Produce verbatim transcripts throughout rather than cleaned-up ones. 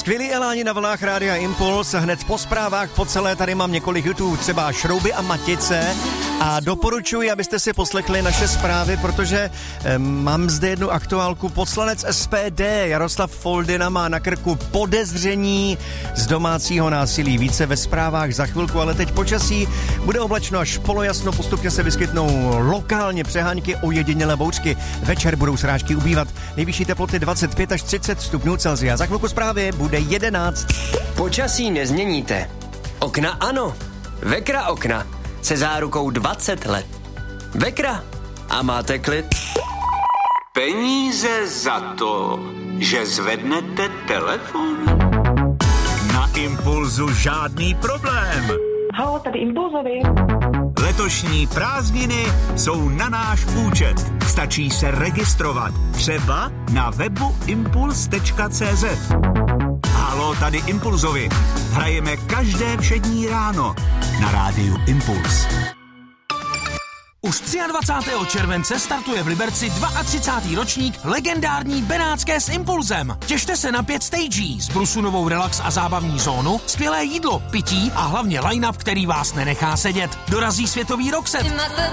Skvělý eláni na vlnách Rádia Impuls. Hned po zprávách po celé tady mám několik hitů, třeba Šrouby a Matice. A doporučuji, abyste si poslechli naše zprávy, protože eh, mám zde jednu aktuálku. Poslanec S P D Jaroslav Foldyna má na krku podezření z domácího násilí. Více ve zprávách za chvilku, ale teď počasí. Bude oblačno až polojasno, postupně se vyskytnou lokálně přehánky, ojedinělé bouřky. Večer budou srážky ubývat. Nejvyšší teploty dvacet pět až třicet stupňů Celsia. Za chvilku zprávy bude jedenáct. Počasí nezměníte. Okna ano. Vekra okna. Se zárukou dvacet let. Vekra. A máte klid? Peníze za to, že zvednete telefon? Na Impulzu žádný problém. Halo, tady Impulzovi. Letošní prázdniny jsou na náš účet. Stačí se registrovat. Třeba na webu impuls tečka cé zet. Halo, tady Impulzovi. Hrajeme každé všední ráno na rádiu Impuls. Už dvacátého třetího července startuje v Liberci třicátý druhý ročník legendární Benátské s Impulzem. Těšte se na pět stagí, s Brusunovou relax a zábavní zónu, skvělé jídlo, pití a hlavně line-up, který vás nenechá sedět. Dorazí světový rockset.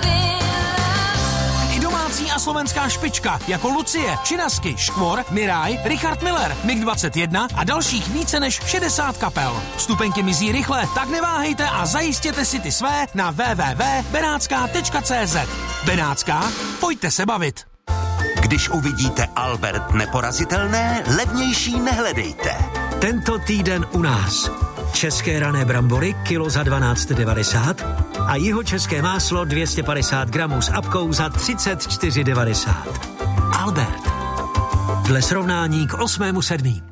I domácí a slovenská špička jako Lucie, Činasky, Škvor, Miraj, Richard Miller, mig dvacet jedna a dalších více než šedesát kapel. Vstupenky mizí rychle, tak neváhejte a zajistěte si ty své na w w w tečka benátská tečka cé zet. Benátská, pojďte se bavit. Když uvidíte Albert neporazitelné, levnější nehledejte. Tento týden u nás. České rané brambory kilo za dvanáct devadesát a jihočeské máslo dvě stě padesát gramů s apkou za třicet čtyři devadesát. Albert. Dle srovnání k osmému sedmý.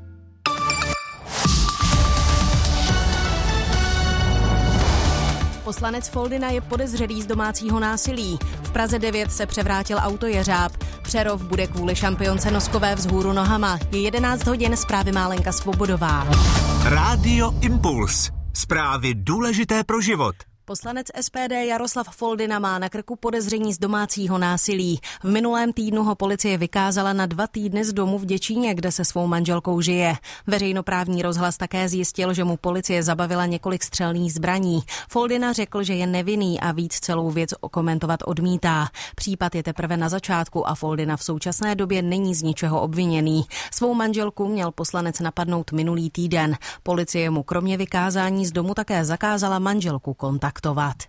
Poslanec Foldyna je podezřelý z domácího násilí. V Praze devět se převrátil autojeřáb. Přerov bude kvůli šampionce noskové vzhůru nohama. Je jedenáct hodin, zprávy má Lenka Svobodová. Rádio Impuls. Zprávy důležité pro život. Poslanec S P D Jaroslav Foldyna má na krku podezření z domácího násilí. V minulém týdnu ho policie vykázala na dva týdny z domu v Děčíně, kde se svou manželkou žije. Veřejnoprávní rozhlas také zjistil, že mu policie zabavila několik střelných zbraní. Foldyna řekl, že je nevinný a víc celou věc okomentovat odmítá. Případ je teprve na začátku a Foldyna v současné době není z ničeho obviněný. Svou manželku měl poslanec napadnout minulý týden. Policie mu kromě vykázání z domu také zakázala manželku kontaktovat.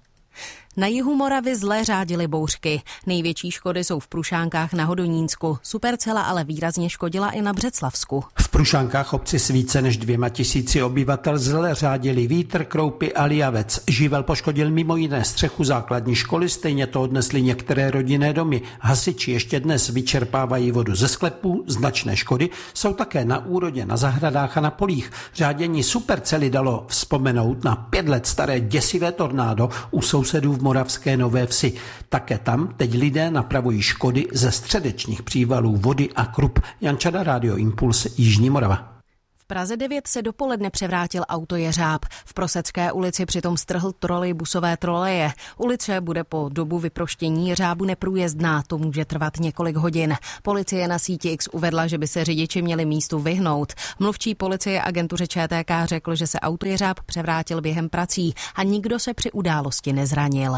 Na jihu Moravy zle řádily bouřky. Největší škody jsou v Prušánkách na Hodonínsku. Supercela ale výrazně škodila i na Břeclavsku. V Prušánkách, obci s více než dvěma tisíci obyvatel, zle řádili vítr, kroupy a liavec. Živel poškodil mimo jiné střechu základní školy, stejně to odnesly některé rodinné domy. Hasiči ještě dnes vyčerpávají vodu ze sklepů, značné škody jsou také na úrodě, na zahradách a na polích. Řádění supercely dalo vzpomenout na pět let staré děsivé tornádo u sousedů v Moravské Nové Vsi. Také tam teď lidé napravují škody ze středečních přívalů vody a krup. Jan Čada, Rádio Impuls, Jižní Morava. V Praze devět se dopoledne převrátil autojeřáb. V Prosecké ulici přitom strhl trolejbusové troleje. Ulice bude po dobu vyproštění jeřábu neprůjezdná, to může trvat několik hodin. Policie na síti X uvedla, že by se řidiči měli místu vyhnout. Mluvčí policie agentuře Č T K řekl, že se autojeřáb převrátil během prací a nikdo se při události nezranil.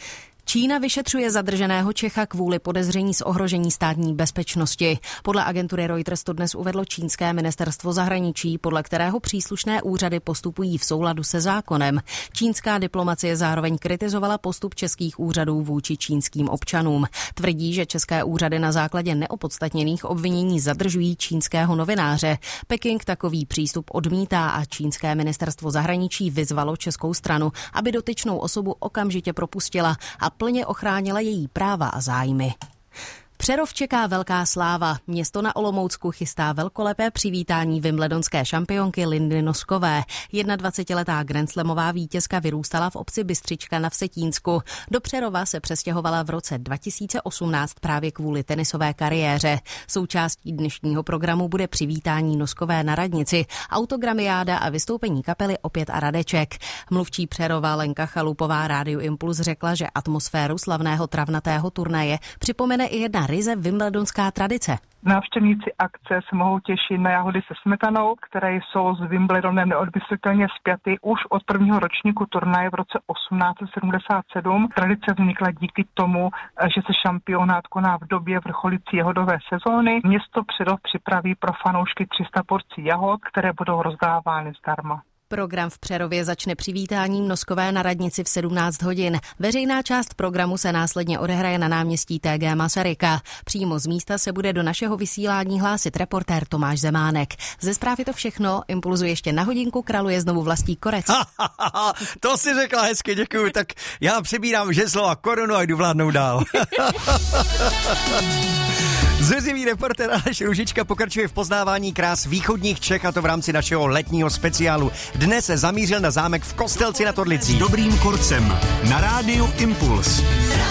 Čína vyšetřuje zadrženého Čecha kvůli podezření z ohrožení státní bezpečnosti. Podle agentury Reuters to dnes uvedlo čínské ministerstvo zahraničí, podle kterého příslušné úřady postupují v souladu se zákonem. Čínská diplomacie zároveň kritizovala postup českých úřadů vůči čínským občanům. Tvrdí, že české úřady na základě neopodstatněných obvinění zadržují čínského novináře. Peking takový přístup odmítá a čínské ministerstvo zahraničí vyzvalo českou stranu, aby dotyčnou osobu okamžitě propustila a plně ochránila její práva a zájmy. Přerov čeká velká sláva. Město na Olomoucku chystá velkolepé přivítání wimbledonské šampionky Lindy Noskové. dvacetijednoletá grandslamová vítězka vyrůstala v obci Bystřička na Vsetínsku. Do Přerova se přestěhovala v roce dva tisíce osmnáct právě kvůli tenisové kariéře. Součástí dnešního programu bude přivítání Noskové na radnici, autogramiáda a vystoupení kapely Opět a Radeček. Mluvčí Přerova Lenka Chalupová Rádiu Impuls řekla, že atmosféru slavného travnatého turnaje připomene i jedna ryze wimbledonská tradice. Návštěvníci akce se mohou těšit na jahody se smetanou, které jsou s Wimbledonem neodmyslitelně spjaty už od prvního ročníku turnaje v roce osmnáct sedmdesát sedm. Tradice vznikla díky tomu, že se šampionát koná v době vrcholící jahodové sezóny. Město Přerov připraví pro fanoušky tři sta porcí jahod, které budou rozdávány zdarma. Program v Přerově začne přivítáním Noskové na radnici v sedmnáct hodin. Veřejná část programu se následně odehraje na náměstí T G Masaryka. Přímo z místa se bude do našeho vysílání hlásit reportér Tomáš Zemánek. Ze zpráv je to všechno. Impulzu ještě na hodinku králuje znovu Vlastí Korec. To si řekla hezky, děkuju. Tak já přebírám žezlo a korunu a jdu vládnout dál. Zvěřivý reportér Aleš Růžička pokračuje v poznávání krás východních Čech, a to v rámci našeho letního speciálu. Dnes se zamířil na zámek v Kostelci nad Orlicí. S Dobrým Korcem na rádiu Impuls.